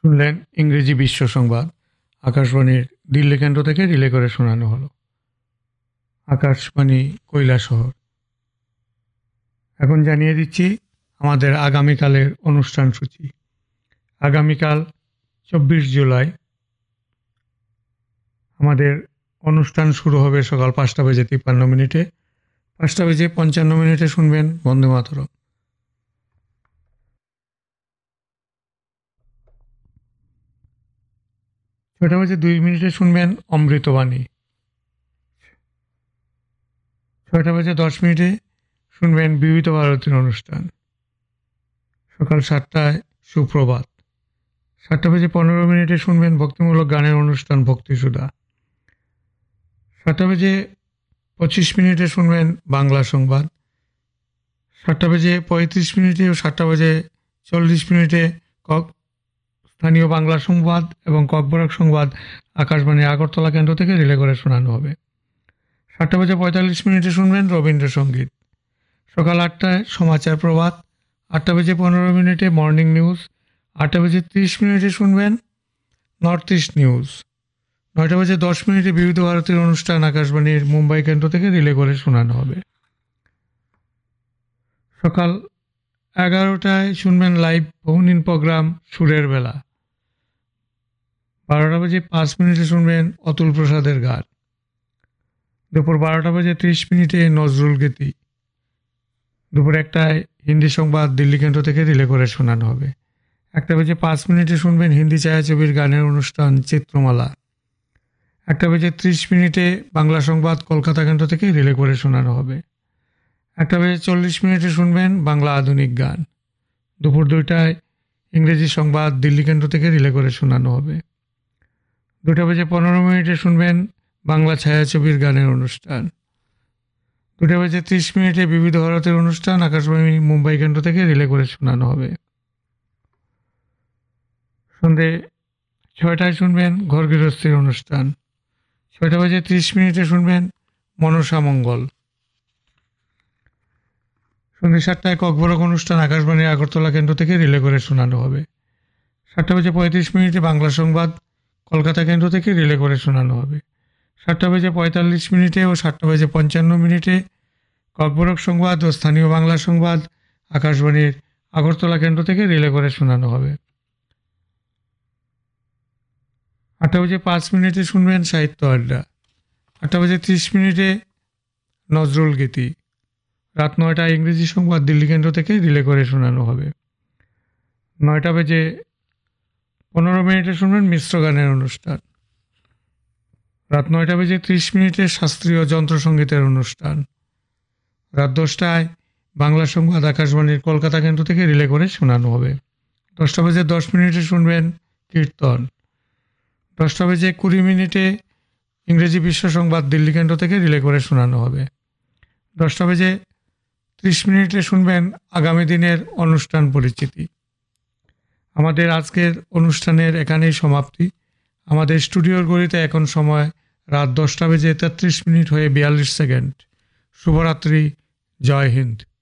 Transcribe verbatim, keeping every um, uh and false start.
শুনলেন ইংরেজি বিশ্ব সংবাদ আকাশবাণীর দিল্লি কেন্দ্র থেকে রিলে করে শোনানো হলো। আকাশবাণী কৈলাসহর। এখন জানিয়ে দিচ্ছি আমাদের আগামীকালের অনুষ্ঠান সূচি। আগামীকাল চব্বিশ জুলাই আমাদের অনুষ্ঠান শুরু হবে সকাল পাঁচটা বেজে তিপ্পান্ন মিনিটে। পাঁচটা বেজে পঞ্চান্ন মিনিটে শুনবেন বন্দে মাতরম। ছটা বেজে দুই মিনিটে শুনবেন অমৃতবাণী। ছয়টা বেজে দশ মিনিটে শুনবেন বিবিধ ভারতীর অনুষ্ঠান। সকাল সাতটায় সুপ্রভাত। সাতটা বেজে পনেরো মিনিটে শুনবেন ভক্তিমূলক গানের অনুষ্ঠান ভক্তিসুধা। সাতটা বেজে পঁচিশ মিনিটে শুনবেন বাংলা সংবাদ। সাতটা বেজে পঁয়ত্রিশ মিনিটে ও সাতটা বেজে চল্লিশ মিনিটে কক স্থানীয় বাংলা সংবাদ এবং ককবরক সংবাদ আকাশবাণী আগরতলা কেন্দ্র থেকে রিলে করে শোনানো হবে। সাতটা বেজে পঁয়তাল্লিশ মিনিটে শুনবেন রবীন্দ্রসঙ্গীত। সকাল আটটায় সমাচার প্রভাত। আটটা বেজে পনেরো মিনিটে মর্নিং নিউজ। আটটা বেজে ত্রিশ মিনিটে শুনবেন নর্থ ইস্ট নিউজ। নয়টা বেজে দশ মিনিটে বিবিধ ভারতীর অনুষ্ঠান আকাশবাণীর মুম্বাই কেন্দ্র থেকে রিলে করে শোনানো হবে। সকাল এগারোটায় শুনবেন লাইভ ফোন ইন প্রোগ্রাম সুরের বেলা। বারোটা বেজে পাঁচ মিনিটে শুনবেন অতুল প্রসাদের গান। দুপুর বারোটা বেজে ত্রিশ মিনিটে নজরুল গীতি। দুপুর একটায় হিন্দি সংবাদ দিল্লি কেন্দ্র থেকে রিলে করে শোনানো হবে। একটা বেজে পাঁচ মিনিটে শুনবেন হিন্দি ছায়াছবির গানের অনুষ্ঠান চিত্রমালা। একটা বেজে ত্রিশ মিনিটে বাংলা সংবাদ কলকাতা কেন্দ্র থেকে রিলে করে শোনানো হবে। একটা বেজে চল্লিশ মিনিটে শুনবেন বাংলা আধুনিক গান। দুপুর দুইটায় ইংরেজি সংবাদ দিল্লি কেন্দ্র থেকে রিলে করে শোনানো হবে। দুটা বেজে পনেরো মিনিটে শুনবেন বাংলা ছায়াছবির গানের অনুষ্ঠান। দুটা বেজে ত্রিশ মিনিটে বিবিধ ভারতের অনুষ্ঠান আকাশবাণী মুম্বাই কেন্দ্র থেকে রিলে করে শোনানো হবে। সন্ধে ছয়টায় শুনবেন ঘর গৃহস্থীর অনুষ্ঠান। ছয়টা বেজে ত্রিশ মিনিটে শুনবেন মনসা মঙ্গল। সন্ধ্যে সাতটায় ককবরক অনুষ্ঠান আকাশবাণীর আগরতলা কেন্দ্র থেকে রিলে করে শোনানো হবে। সাতটা বেজে পঁয়ত্রিশ মিনিটে বাংলা সংবাদ কলকাতা কেন্দ্র থেকে রিলে করে শোনানো হবে। সাতটা বেজে পঁয়তাল্লিশ মিনিটে ও সাতটা বেজে পঞ্চান্ন মিনিটে ককবরক সংবাদ ও স্থানীয় বাংলা সংবাদ আকাশবাণীর আগরতলা কেন্দ্র থেকে রিলে করে শোনানো হবে। আটটা বেজে পাঁচ মিনিটে শুনবেন সাহিত্য আড্ডা। আটটা বেজে ত্রিশ মিনিটে নজরুল গীতি। রাত নয়টায় ইংরেজি সংবাদ দিল্লি কেন্দ্র থেকে রিলে করে শোনানো হবে। নয়টা বেজে পনেরো মিনিটে শুনবেন মিশ্র গানের অনুষ্ঠান। রাত নয়টা বেজে ত্রিশ মিনিটে শাস্ত্রীয় যন্ত্রসঙ্গীতের অনুষ্ঠান। রাত দশটায় বাংলা সংবাদ আকাশবাণীর কলকাতা কেন্দ্র থেকে রিলে করে শোনানো হবে। দশটা বেজে দশ মিনিটে শুনবেন কীর্তন। দশটা বেজে কুড়ি মিনিটে ইংরেজি বিশ্ব সংবাদ দিল্লি কেন্দ্র থেকে রিলে করে শোনানো হবে। দশটা বেজে ত্রিশ মিনিটে শুনবেন আগামী দিনের অনুষ্ঠান পরিচিতি। আমাদের আজকের অনুষ্ঠানের এখানেই সমাপ্তি। আমাদের স্টুডিওর ঘড়িতে এখন সময় রাত দশটা বেজে তেত্রিশ মিনিট হয়ে বিয়াল্লিশ সেকেন্ড। শুভরাত্রি, জয় হিন্দ।